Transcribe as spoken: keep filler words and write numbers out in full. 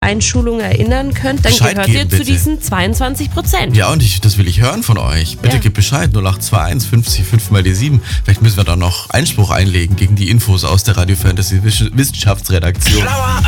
Einschulung erinnern könnt, dann Bescheid gehört geben, ihr bitte. zu diesen zweiundzwanzig Prozent. Ja, und ich, das will ich hören von euch. Bitte Ja. gebt Bescheid. null acht zwei eins fünfzig fünf mal die sieben. Vielleicht müssen wir da noch Einspruch einlegen gegen die Infos aus der Radio Fantasy Wissenschaftsredaktion. Schlauer